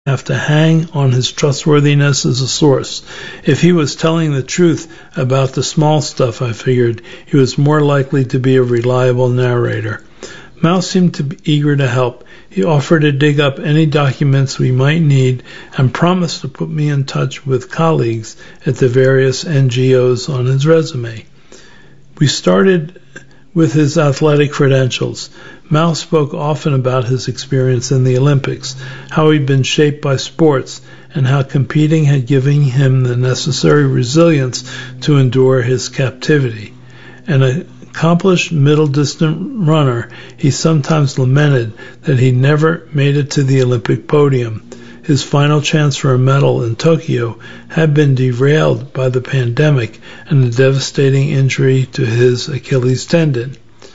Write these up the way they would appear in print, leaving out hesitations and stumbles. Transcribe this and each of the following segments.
have to hang on his trustworthiness as a source. If he was telling the truth about the small stuff, I figured, he was more likely to be a reliable narrator. Mao seemed to be eager to help. He offered to dig up any documents we might need and promised to put me in touch with colleagues at the various NGOs on his resume. We started with his athletic credentials. Mao spoke often about his experience in the Olympics, how he'd been shaped by sports, and how competing had given him the necessary resilience to endure his captivity. An accomplished middle-distance runner, he sometimes lamented that he never made it to the Olympic podium. His final chance for a medal in Tokyo had been derailed by the pandemic and the devastating injury to his Achilles tendon.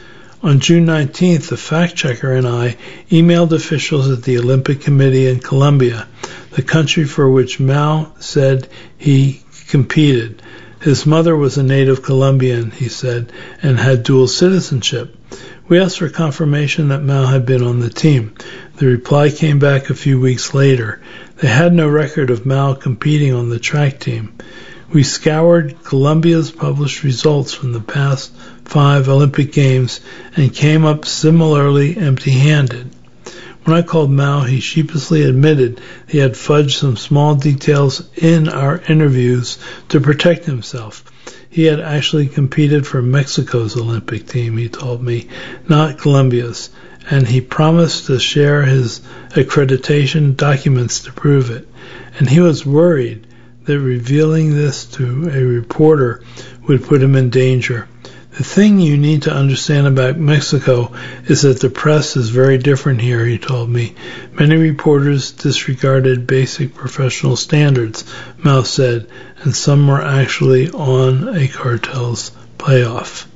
On June 19th, the fact-checker and I emailed officials at the Olympic Committee in Colombia, the country for which Mao said he competed. His mother was a native Colombian, he said, and had dual citizenship. We asked for confirmation that Mao had been on the team. The reply came back a few weeks later. They had no record of Mao competing on the track team. We scoured Colombia's published results from the past 5 Olympic Games and came up similarly empty-handed. When I called Mao, he sheepishly admitted he had fudged some small details in our interviews to protect himself. He had actually competed for Mexico's Olympic team, he told me, not Colombia's, and he promised to share his accreditation documents to prove it. And he was worried that revealing this to a reporter would put him in danger. The thing you need to understand about Mexico is that the press is very different here, he told me. Many reporters disregarded basic professional standards, Mao said, and some were actually on a cartel's playoff.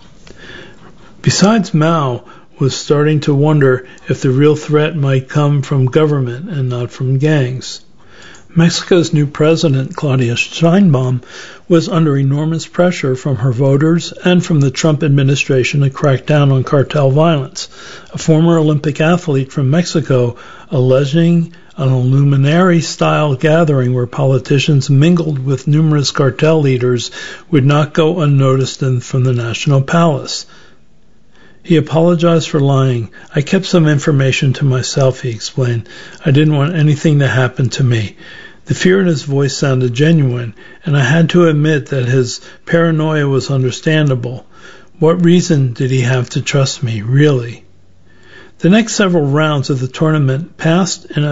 Besides, Mao was starting to wonder if the real threat might come from government and not from gangs. Mexico's new president, Claudia Sheinbaum, was under enormous pressure from her voters and from the Trump administration to crack down on cartel violence. A former Olympic athlete from Mexico alleging an Illuminati-style gathering where politicians mingled with numerous cartel leaders would not go unnoticed from the National Palace. He apologized for lying. I kept some information to myself, he explained. I didn't want anything to happen to me. The fear in his voice sounded genuine, and I had to admit that his paranoia was understandable. What reason did he have to trust me, really? The next several rounds of the tournament passed in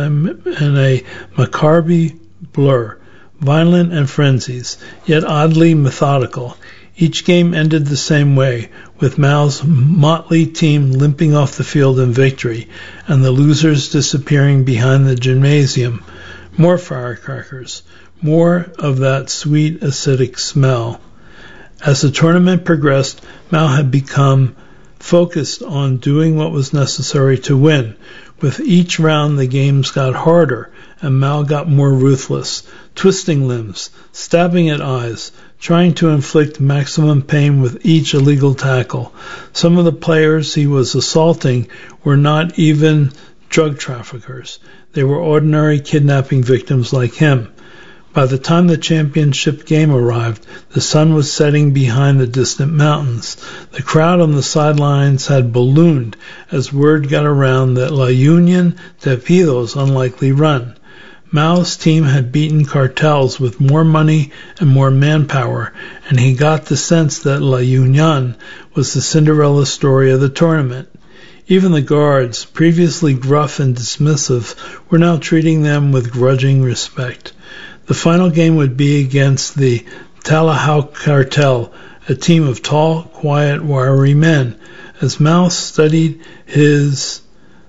a macabre blur, violent and frenzies, yet oddly methodical. Each game ended the same way, with Mao's motley team limping off the field in victory, and the losers disappearing behind the gymnasium. More firecrackers, more of that sweet acidic smell. As the tournament progressed, Mao had become focused on doing what was necessary to win. With each round, the games got harder, and Mao got more ruthless, twisting limbs, stabbing at eyes, trying to inflict maximum pain with each illegal tackle. Some of the players he was assaulting were not even drug traffickers. They were ordinary kidnapping victims like him. By the time the championship game arrived, the sun was setting behind the distant mountains. The crowd on the sidelines had ballooned as word got around that La Union de Pido's unlikely run. Mao's team had beaten cartels with more money and more manpower, and he got the sense that La Union was the Cinderella story of the tournament. Even the guards, previously gruff and dismissive, were now treating them with grudging respect. The final game would be against the Talajau cartel, a team of tall, quiet, wiry men. As Mao studied his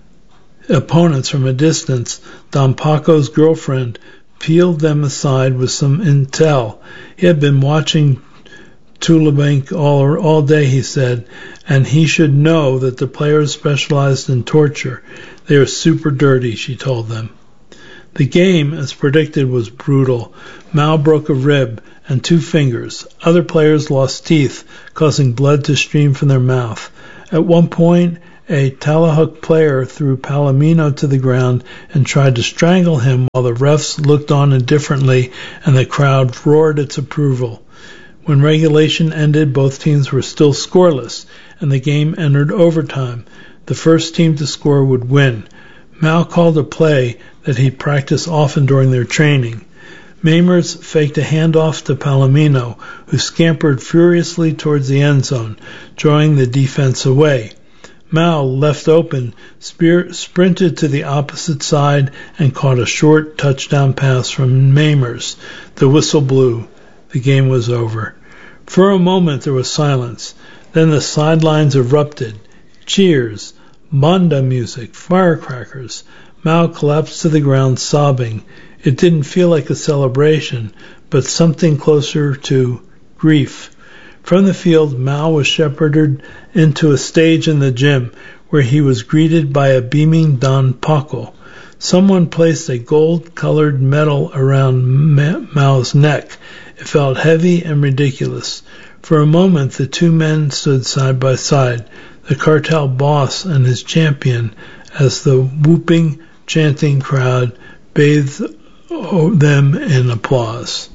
opponents from a distance, Don Paco's girlfriend peeled them aside with some intel. He had been watching Tulabank all day, he said, and he should know that the players specialized in torture. They are super dirty, she told them. The game, as predicted, was brutal. Mao broke a rib and 2 fingers. Other players lost teeth, causing blood to stream from their mouth. At one point, a Talahook player threw Palomino to the ground and tried to strangle him while the refs looked on indifferently and the crowd roared its approval. When regulation ended, both teams were still scoreless, and the game entered overtime. The first team to score would win. Mao called a play that he practiced often during their training. Mamers faked a handoff to Palomino, who scampered furiously towards the end zone, drawing the defense away. Mao, left open, sprinted to the opposite side and caught a short touchdown pass from Mamers. The whistle blew. The game was over. For a moment there was silence. Then the sidelines erupted. Cheers, banda music, firecrackers. Mao collapsed to the ground sobbing. It didn't feel like a celebration, but something closer to grief. From the field, Mao was shepherded into a stage in the gym, where he was greeted by a beaming Don Paco. Someone placed a gold-colored medal around Mao's neck. It felt heavy and ridiculous. For a moment, the two men stood side by side, the cartel boss and his champion, as the whooping, chanting crowd bathed them in applause.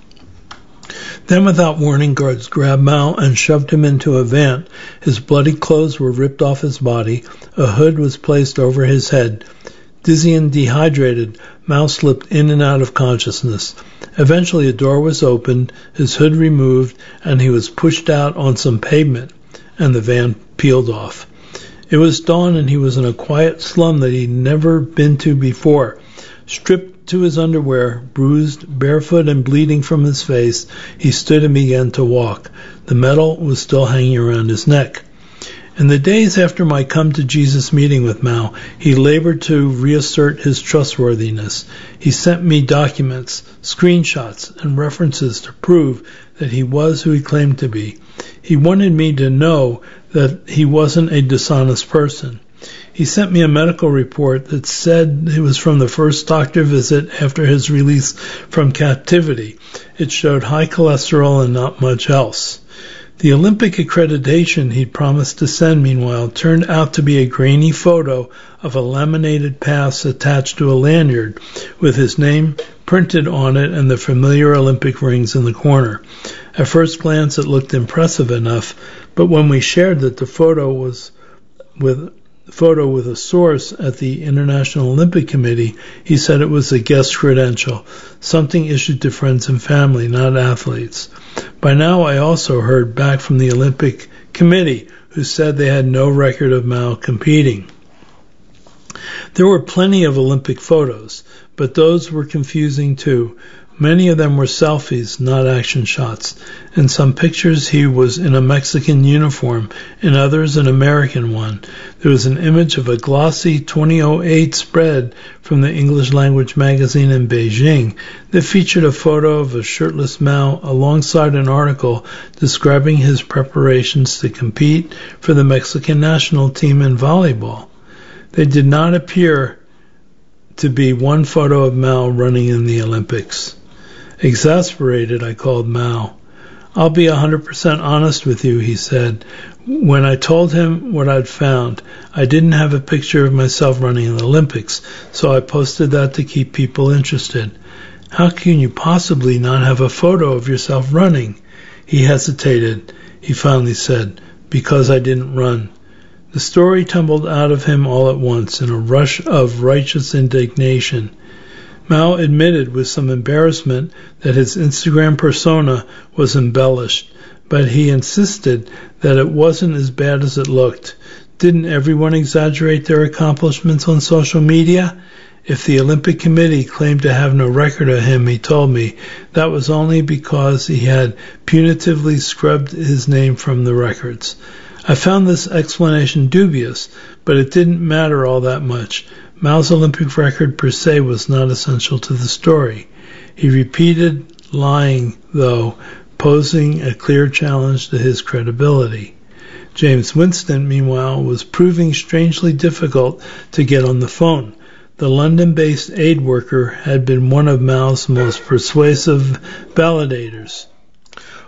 Then, without warning, guards grabbed Mao and shoved him into a van. His bloody clothes were ripped off his body. A hood was placed over his head. Dizzy and dehydrated, Mao slipped in and out of consciousness. Eventually a door was opened, his hood removed, and he was pushed out on some pavement, and the van peeled off. It was dawn, and he was in a quiet slum that he'd never been to before. Stripped to his underwear, bruised, barefoot, and bleeding from his face, he stood and began to walk. The medal was still hanging around his neck. In the days after my come-to-Jesus meeting with Mao, he labored to reassert his trustworthiness. He sent me documents, screenshots, and references to prove that he was who he claimed to be. He wanted me to know that he wasn't a dishonest person. He sent me a medical report that said it was from the first doctor visit after his release from captivity. It showed high cholesterol and not much else. The Olympic accreditation he'd promised to send, meanwhile, turned out to be a grainy photo of a laminated pass attached to a lanyard with his name printed on it and the familiar Olympic rings in the corner. At first glance it looked impressive enough, but when we shared that the photo with a source at the International Olympic Committee, he said it was a guest credential, something issued to friends and family, not athletes. By now I also heard back from the Olympic Committee, who said they had no record of Mao competing. There were plenty of Olympic photos, but those were confusing too. Many of them were selfies, not action shots. In some pictures he was in a Mexican uniform, in others an American one. There was an image of a glossy 2008 spread from the English language magazine in Beijing that featured a photo of a shirtless Mao alongside an article describing his preparations to compete for the Mexican national team in volleyball. There did not appear to be one photo of Mao running in the Olympics. Exasperated, I called Mao. "I'll be 100% honest with you," he said. When I told him what I'd found, I didn't have a picture of myself running in the Olympics, so I posted that to keep people interested. "How can you possibly not have a photo of yourself running?" He hesitated. He finally said, "Because I didn't run." The story tumbled out of him all at once in a rush of righteous indignation. Mao admitted with some embarrassment that his Instagram persona was embellished, but he insisted that it wasn't as bad as it looked. Didn't everyone exaggerate their accomplishments on social media? If the Olympic Committee claimed to have no record of him, he told me, that was only because he had punitively scrubbed his name from the records. I found this explanation dubious, but it didn't matter all that much. Mao's Olympic record per se was not essential to the story. He repeated lying, though, posing a clear challenge to his credibility. James Winston, meanwhile, was proving strangely difficult to get on the phone. The London-based aid worker had been one of Mao's most persuasive validators.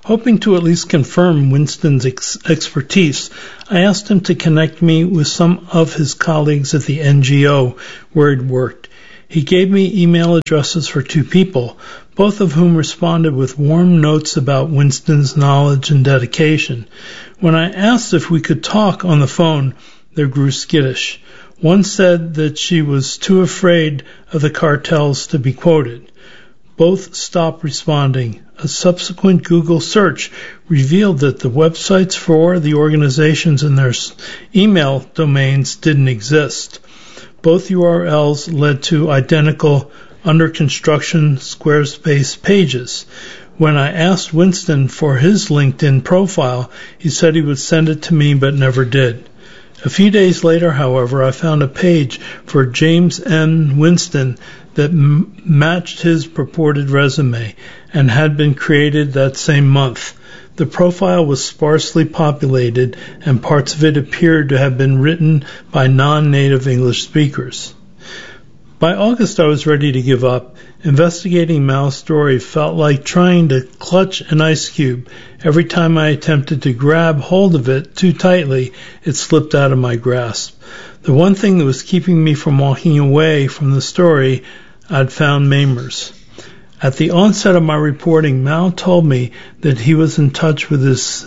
Hoping to at least confirm Winston's expertise, I asked him to connect me with some of his colleagues at the NGO where he'd worked. He gave me email addresses for 2 people, both of whom responded with warm notes about Winston's knowledge and dedication. When I asked if we could talk on the phone, they grew skittish. One said that she was too afraid of the cartels to be quoted. Both stopped responding. A subsequent Google search revealed that the websites for the organizations and their email domains didn't exist. Both URLs led to identical under construction Squarespace pages. When I asked Winston for his LinkedIn profile, he said he would send it to me but never did. A few days later, however, I found a page for James N. Winston that matched his purported resume and had been created that same month. The profile was sparsely populated, and parts of it appeared to have been written by non-native English speakers. By August, I was ready to give up. Investigating Mao's story felt like trying to clutch an ice cube. Every time I attempted to grab hold of it too tightly, it slipped out of my grasp. The one thing that was keeping me from walking away from the story, I'd found Mamers. At the onset of my reporting, Mao told me that he was in touch with his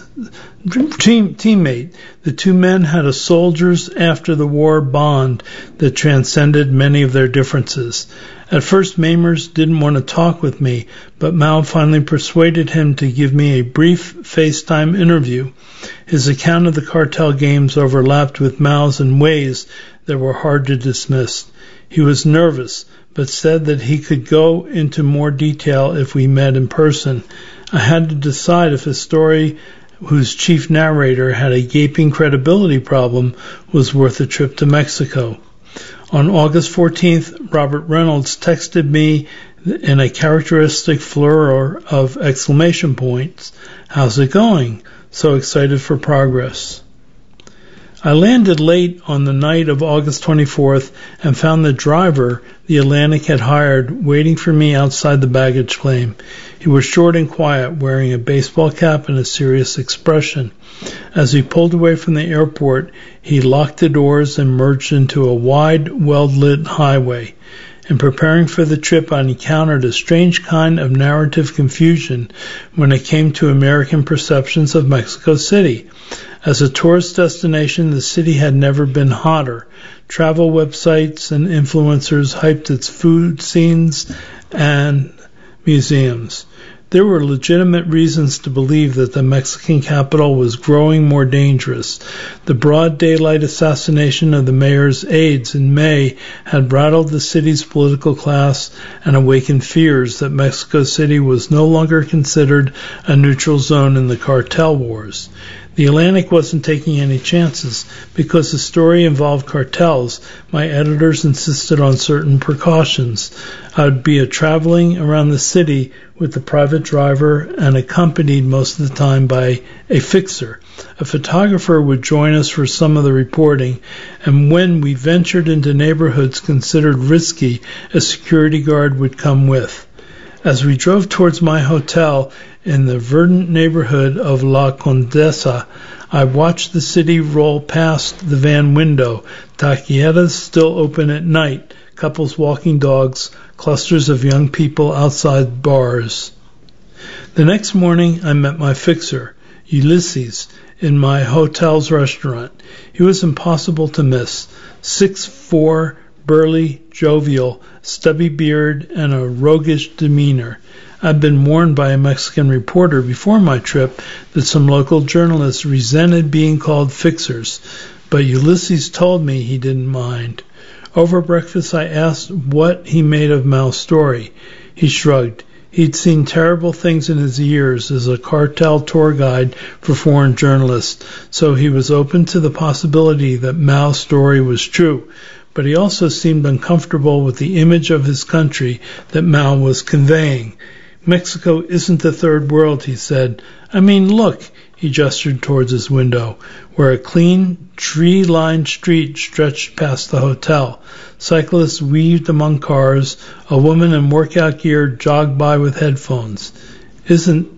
teammate. The 2 men had a soldiers after the war bond that transcended many of their differences. At first, Mamers didn't want to talk with me, but Mao finally persuaded him to give me a brief FaceTime interview. His account of the cartel games overlapped with Mao's in ways that were hard to dismiss. He was nervous, but said that he could go into more detail if we met in person. I had to decide if his story, whose chief narrator had a gaping credibility problem, was worth a trip to Mexico. On August 14th, Robert Reynolds texted me in a characteristic flurry of exclamation points. "How's it going? So excited for progress." I landed late on the night of August 24th and found the driver the Atlantic had hired waiting for me outside the baggage claim. He was short and quiet, wearing a baseball cap and a serious expression. As we pulled away from the airport, he locked the doors and merged into a wide, well-lit highway. In preparing for the trip, I encountered a strange kind of narrative confusion when it came to American perceptions of Mexico City. As a tourist destination, the city had never been hotter. Travel websites and influencers hyped its food scenes and museums. There were legitimate reasons to believe that the Mexican capital was growing more dangerous. The broad daylight assassination of the mayor's aides in May had rattled the city's political class and awakened fears that Mexico City was no longer considered a neutral zone in the cartel wars. The Atlantic wasn't taking any chances. Because the story involved cartels, my editors insisted on certain precautions. I would be traveling around the city with a private driver and accompanied most of the time by a fixer. A photographer would join us for some of the reporting, and when we ventured into neighborhoods considered risky, a security guard would come with. As we drove towards my hotel in the verdant neighborhood of La Condesa, I watched the city roll past the van window, taquerias still open at night, couples walking dogs, clusters of young people outside bars. The next morning, I met my fixer, Ulysses, in my hotel's restaurant. He was impossible to miss. 6'4", burly, jovial, stubby beard, and a roguish demeanor. I'd been warned by a Mexican reporter before my trip that some local journalists resented being called fixers, but Ulysses told me he didn't mind. Over breakfast, I asked what he made of Mao's story. He shrugged. He'd seen terrible things in his years as a cartel tour guide for foreign journalists, so he was open to the possibility that Mao's story was true, but he also seemed uncomfortable with the image of his country that Mao was conveying. Mexico isn't the third world, he said. I mean, look, he gestured towards his window, where a clean, tree-lined street stretched past the hotel. Cyclists weaved among cars. A woman in workout gear jogged by with headphones. Isn't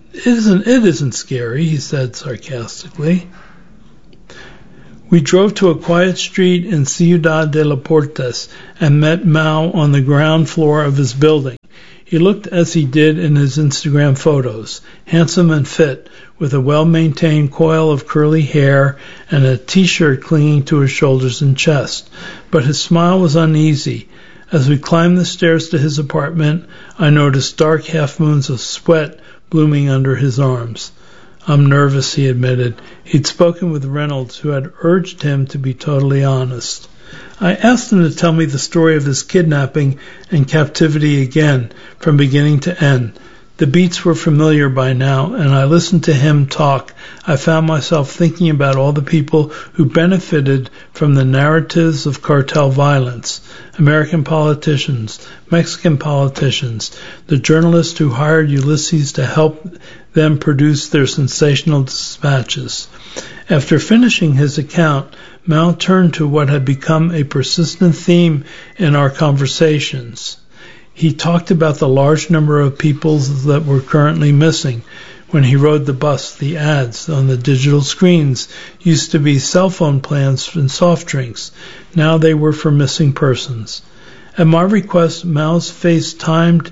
It isn't scary, he said sarcastically. We drove to a quiet street in Ciudad de los Portes and met Mao on the ground floor of his building. He looked as he did in his Instagram photos, handsome and fit, with a well-maintained coil of curly hair and a T-shirt clinging to his shoulders and chest. But his smile was uneasy. As we climbed the stairs to his apartment, I noticed dark half-moons of sweat blooming under his arms. I'm nervous, he admitted. He'd spoken with Reynolds, who had urged him to be totally honest. I asked him to tell me the story of his kidnapping and captivity again, from beginning to end. The beats were familiar by now, and I listened to him talk. I found myself thinking about all the people who benefited from the narratives of cartel violence. American politicians, Mexican politicians, the journalists who hired Ulysses to help them produce their sensational dispatches. After finishing his account, Mao turned to what had become a persistent theme in our conversations. He talked about the large number of people that were currently missing. When he rode the bus, the ads on the digital screens used to be cell phone plans and soft drinks. Now they were for missing persons. At my request, Mao's FaceTimed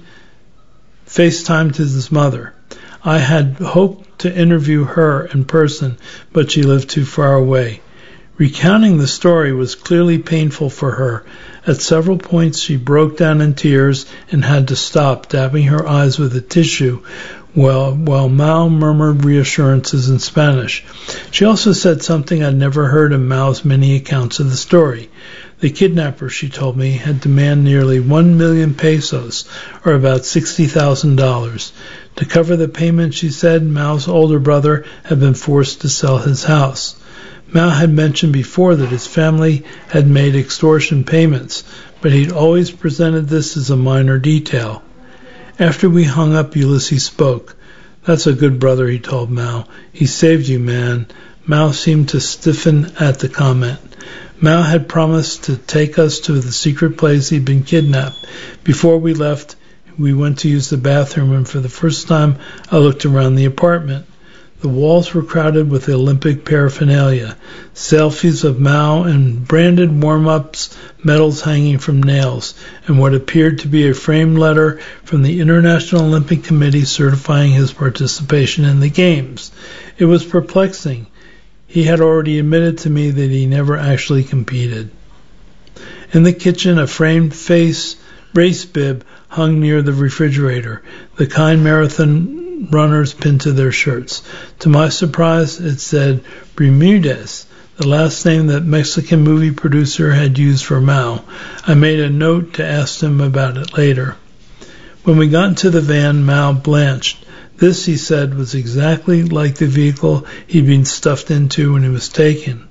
his mother. I had hoped to interview her in person, but she lived too far away. Recounting the story was clearly painful for her. At several points she broke down in tears and had to stop, dabbing her eyes with a tissue, while Mao murmured reassurances in Spanish. She also said something I'd never heard in Mao's many accounts of the story. The kidnapper, she told me, had demanded nearly 1 million pesos, or about $60,000. To cover the payment, she said, Mao's older brother had been forced to sell his house. Mao had mentioned before that his family had made extortion payments, but he'd always presented this as a minor detail. After we hung up, Ulysses spoke. That's a good brother, he told Mao. He saved you, man. Mao seemed to stiffen at the comment. Mao had promised to take us to the secret place he'd been kidnapped. Before we left, we went to use the bathroom, and for the first time I looked around the apartment. The walls were crowded with Olympic paraphernalia, selfies of Mao and branded warm-ups, medals hanging from nails, and what appeared to be a framed letter from the International Olympic Committee certifying his participation in the Games. It was perplexing. He had already admitted to me that he never actually competed. In the kitchen, a framed race bib hung near the refrigerator, the kind marathon runners pinned to their shirts. To my surprise, it said Bermudez, the last name that Mexican movie producer had used for Mao. I made a note to ask him about it later. When we got into the van, Mao blanched. This, he said, was exactly like the vehicle he'd been stuffed into when he was taken.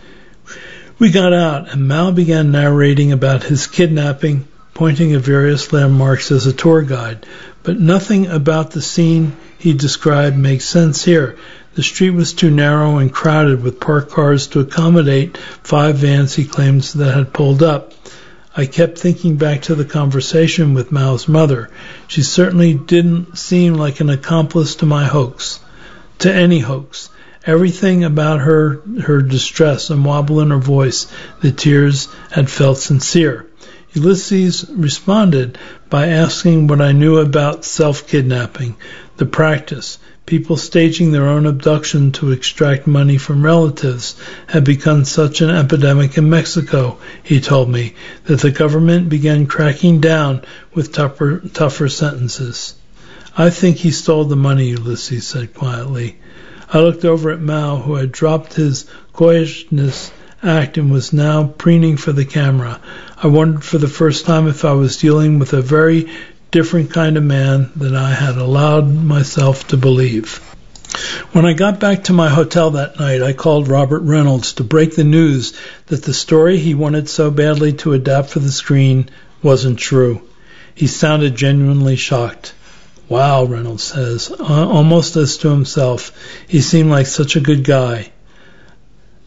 We got out, and Mao began narrating about his kidnapping, pointing at various landmarks as a tour guide. But nothing about the scene he described makes sense here. The street was too narrow and crowded with parked cars to accommodate 5 vans he claims that had pulled up. I kept thinking back to the conversation with Mao's mother. She certainly didn't seem like an accomplice to my hoax, to any hoax. Everything about her distress and wobble in her voice, the tears had felt sincere. Ulysses responded by asking what I knew about self-kidnapping, the practice. People staging their own abduction to extract money from relatives had become such an epidemic in Mexico, he told me, that the government began cracking down with tougher sentences. I think he stole the money, Ulysses said quietly. I looked over at Mao, who had dropped his coyishness act and was now preening for the camera. I wondered for the first time if I was dealing with a very different kind of man than I had allowed myself to believe. When I got back to my hotel that night, I called Robert Reynolds to break the news that the story he wanted so badly to adapt for the screen wasn't true. He sounded genuinely shocked. Wow, Reynolds says, almost as to himself. He seemed like such a good guy.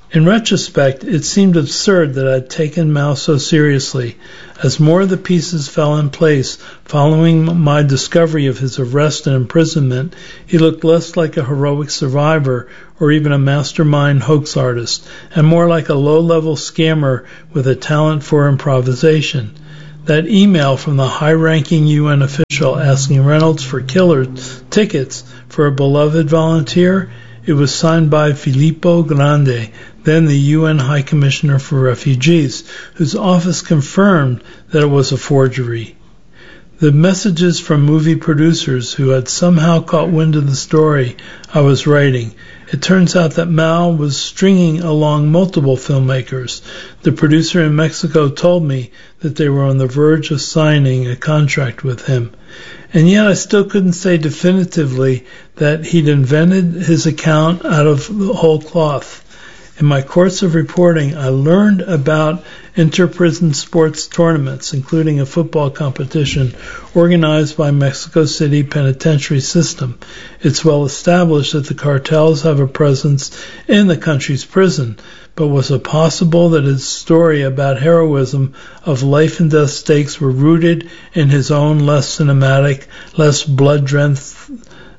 In retrospect, it seemed absurd that I'd taken Mao so seriously. As more of the pieces fell in place following my discovery of his arrest and imprisonment, he looked less like a heroic survivor or even a mastermind hoax artist, and more like a low-level scammer with a talent for improvisation. That email from the high-ranking UN official asking Reynolds for killer tickets for a beloved volunteer, it was signed by Filippo Grandi, then the UN High Commissioner for Refugees, whose office confirmed that it was a forgery. The messages from movie producers who had somehow caught wind of the story I was writing. It turns out that Mao was stringing along multiple filmmakers. The producer in Mexico told me that they were on the verge of signing a contract with him. And yet I still couldn't say definitively that he'd invented his account out of the whole cloth. In my course of reporting, I learned about inter-prison sports tournaments, including a football competition organized by Mexico City Penitentiary System. It's well established that the cartels have a presence in the country's prison, but was it possible that his story about heroism of life and death stakes were rooted in his own less cinematic, less blood-drenched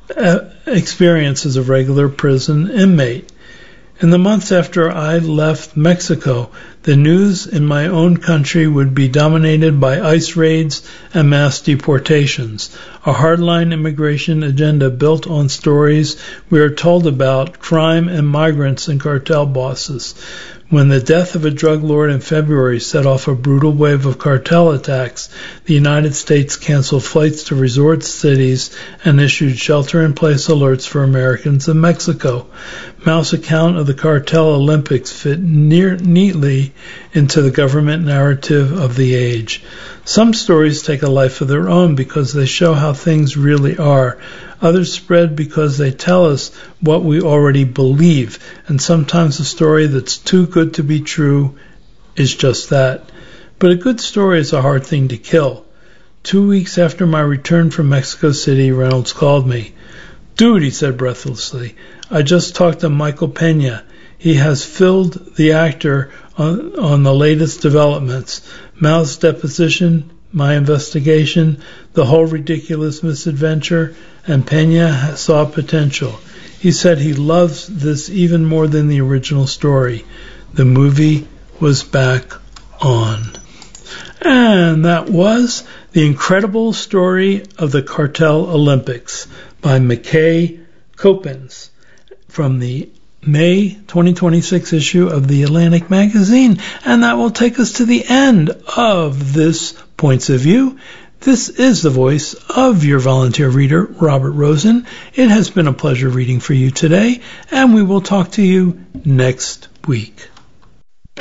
experience as a regular prison inmate? In the months after I left Mexico, the news in my own country would be dominated by ICE raids and mass deportations, a hardline immigration agenda built on stories we are told about crime and migrants and cartel bosses. When the death of a drug lord in February set off a brutal wave of cartel attacks, the United States canceled flights to resort cities and issued shelter-in-place alerts for Americans in Mexico. Mao's account of the cartel Olympics fit neatly into the government narrative of the age. Some stories take a life of their own because they show how things really are. Others spread because they tell us what we already believe, and sometimes a story that's too good to be true is just that. But a good story is a hard thing to kill. 2 weeks after my return from Mexico City, Reynolds called me. "Dude," he said breathlessly, "I just talked to Michael Pena. He has filled the actor on the latest developments. Mao's deposition, my investigation, the whole ridiculous misadventure, and Pena saw potential. He said he loves this even more than the original story. The movie was back on." And that was The Incredible Story of the Cartel Olympics by McKay Coppens from the May 2026 issue of the Atlantic magazine. And that will take us to the end of this Points of View. This is the voice of your volunteer reader, Robert Rosen. It has been a pleasure reading for you today, and we will talk to you next week.